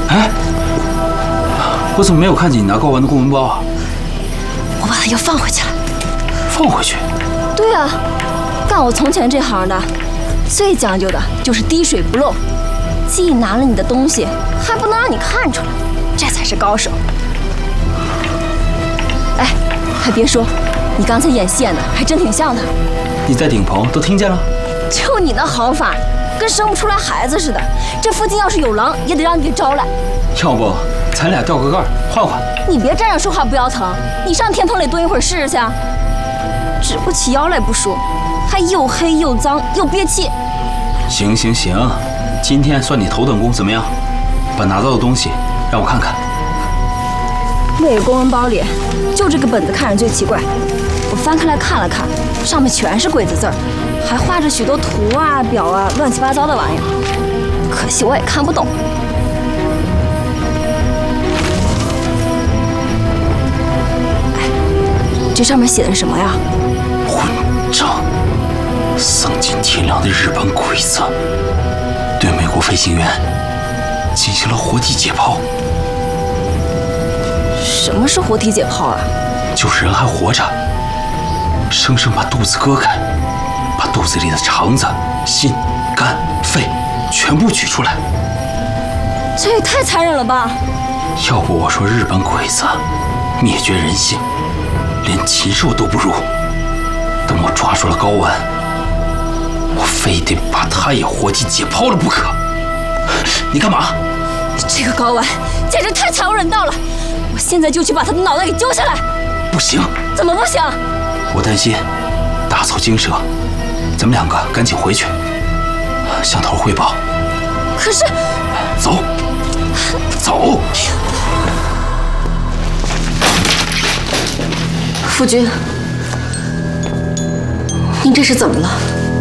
哎，我怎么没有看见你拿睾丸的公文包啊？ 我把它又放回去了。 放回去？ 对啊，干我从前这行的，最讲究的就是滴水不漏，既拿了你的东西，还不能让你看出来，这才是高手。哎，还别说，你刚才演戏演的还真挺像的。 你在顶棚都听见了？ 就你那好法，跟生不出来孩子似的。这附近要是有狼，也得让你给招来。 要不咱俩吊个盖换换？ 你别站着说话不腰疼，你上天棚里蹲一会儿试试去。直不起腰来不说，还又黑又脏又憋气。 行行行，今天算你头等功，怎么样？把拿到的东西让我看看。 那个公文包里，就这个本子看着最奇怪。我翻开来看了看，上面全是鬼子字儿，还画着许多图啊、表啊，乱七八糟的玩意儿。可惜我也看不懂。哎，这上面写的是什么呀？ 混账！丧尽天良的日本鬼子对美国飞行员进行了活体解剖。 什么是活体解剖啊？ 就是人还活着，生生把肚子割开，把肚子里的肠子、心、肝、肺全部取出来。 这也太残忍了吧！ 要不我说日本鬼子灭绝人性，连禽兽都不如。等我抓住了睾丸，我非得把他也活体解剖了不可。你干嘛？ 这个睾丸简直太惨无人道了！我现在就去把他的脑袋给揪下来。 不行。 怎么不行？ 我担心打草惊蛇，咱们两个赶紧回去向头汇报。 可是， 走，走。 夫君，您这是怎么了？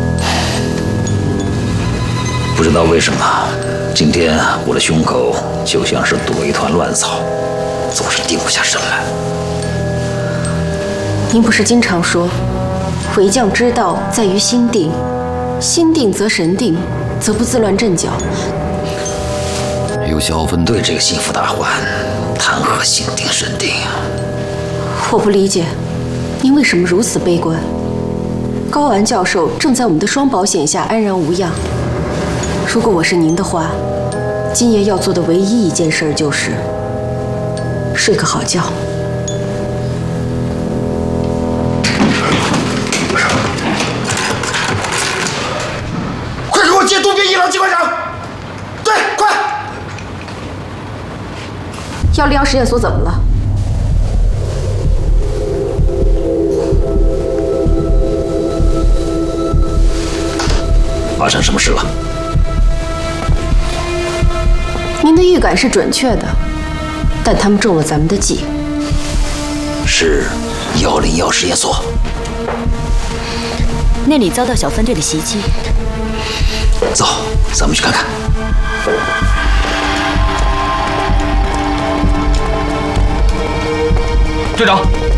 不知道为什么，今天我的胸口就像是堵了一团乱草，总是定不下神来。 您不是经常说，回将之道在于心定，心定则神定，则不自乱阵脚。 有小分队这个心腹大患，谈何心定神定啊？ 我不理解，您为什么如此悲观？高安教授正在我们的双保险下安然无恙。如果我是您的话，今夜要做的唯一一件事就是睡个好觉。 快给我接渡边一郎机关长！对，快！ 101实验所怎么了？ 发生什么事了？ 您的预感是准确的，但他们中了咱们的计。 是101实验所， 那里遭到小分队的袭击。 走，咱们去看看。 队长。